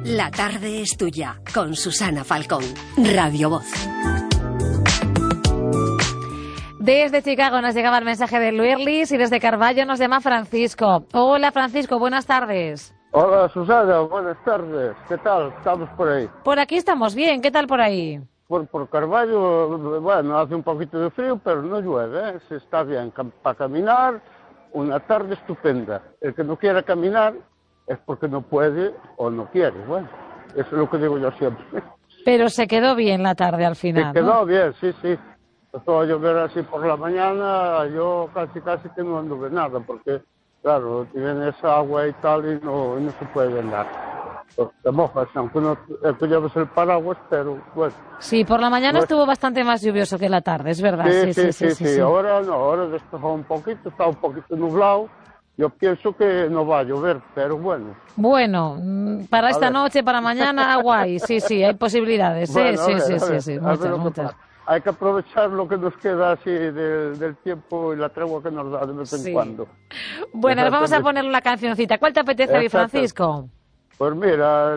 La tarde es tuya, con Susana Falcón, Radio Voz. Desde Chicago nos llegaba el mensaje de Luirlis y desde Carballo nos llama Francisco. Hola Francisco, buenas tardes. Hola Susana, buenas tardes. ¿Qué tal? ¿Estamos por ahí? Por aquí estamos bien, ¿qué tal por ahí? Por Carballo, bueno, hace un poquito de frío, pero no llueve, ¿eh? Se está bien para caminar, una tarde estupenda. El que no quiera caminar es porque no puede o no quiere, bueno, eso es lo que digo yo siempre. Pero se quedó bien la tarde al final, Se quedó ¿no? bien, sí. Empezó a llover así por la mañana, yo casi que no anduve nada, porque, claro, tiene esa agua y tal y no se puede andar. Te mojas, aunque no te lleves el paraguas, pero bueno. Sí, por la mañana estuvo bastante más lluvioso que la tarde, es verdad. Sí. Ahora no, ahora despejó un poquito, está un poquito nublado. Yo pienso que no va a llover, pero bueno. Bueno, para esta noche, para mañana, guay, sí, hay posibilidades, bueno, sí, muchas. Hay que aprovechar lo que nos queda así del tiempo y la tregua que nos da de vez en cuando. Bueno, vamos a ponerle una cancioncita. ¿Cuál te apetece hoy, Francisco? Pues mira,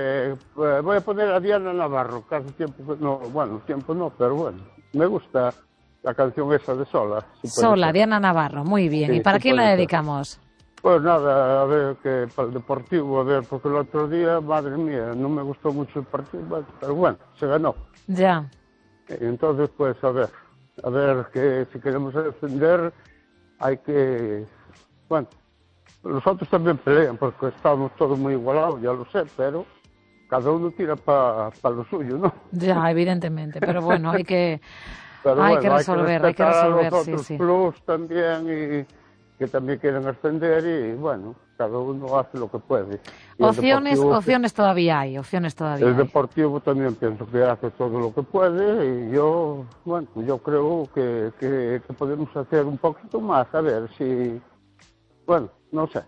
voy a poner a Diana Navarro, que hace tiempo que no, bueno, tiempo no, pero bueno, me gusta la canción esa de Sola. Sola, Diana Navarro, muy bien. Sí, ¿y para quién la dedicamos? Pues nada, a ver, que para el Deportivo, a ver, porque el otro día, madre mía, no me gustó mucho el partido, pero bueno, se ganó. Ya. Entonces, pues, a ver, que si queremos defender, hay que, bueno, los otros también pelean, porque estamos todos muy igualados, ya lo sé, pero cada uno tira para lo suyo, ¿no? Ya, evidentemente, pero bueno, hay que resolver, hay que respetar a los otros sí. clubs también, y que también quieren ascender, y bueno, cada uno hace lo que puede. Y opciones todavía hay, El Deportivo también pienso que hace todo lo que puede, y yo creo que podemos hacer un poquito más, a ver si, bueno, no sé.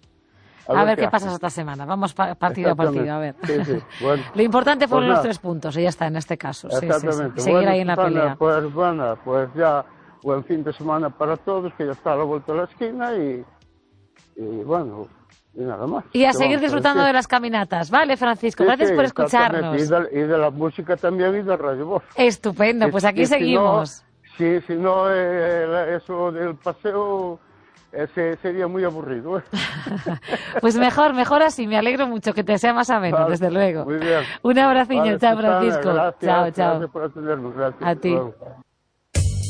A ver qué pasa esta semana. Vamos partido a partido, a ver. Sí, bueno. Lo importante fueron los 3 puntos, y ya está en este caso. Exactamente. Sí. Seguir ahí en la pelea. Pues ya, buen fin de semana para todos, que ya está a la vuelta de la esquina, y bueno, y nada más. Y a seguir disfrutando de las caminatas. Vale, Francisco, gracias por escucharnos. Y de la música también, y de Radio Voz. Estupendo, pues aquí seguimos. Si no, eso del paseo... sería muy aburrido, ¿eh? Pues mejor así, me alegro mucho que te sea más ameno, vale, desde luego. Muy bien. Un abraciño, chao Francisco. Gracias, chao. Gracias por atendernos, gracias. A ti. Luego.